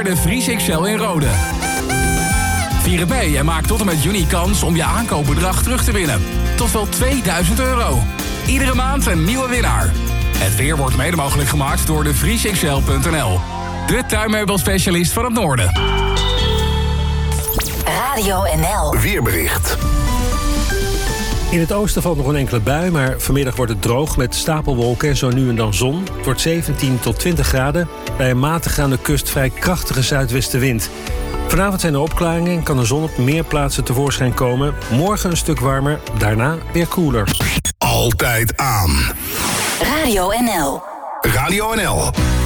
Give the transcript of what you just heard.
jaar de Vries XL in Rode. Vier het mee en maak tot en met juni kans om je aankoopbedrag terug te winnen. Tot wel €2000. Iedere maand een nieuwe winnaar. Het weer wordt mede mogelijk gemaakt door de vriesxl.nl. De tuinmeubelspecialist van het noorden. Radio NL. Weerbericht. In het oosten valt nog een enkele bui, maar vanmiddag wordt het droog met stapelwolken en zo nu en dan zon. Het wordt 17 tot 20 graden, bij een matig aan de kust vrij krachtige zuidwestenwind. Vanavond zijn er opklaringen en kan de zon op meer plaatsen tevoorschijn komen. Morgen een stuk warmer, daarna weer koeler. Altijd aan. Radio NL. Radio NL.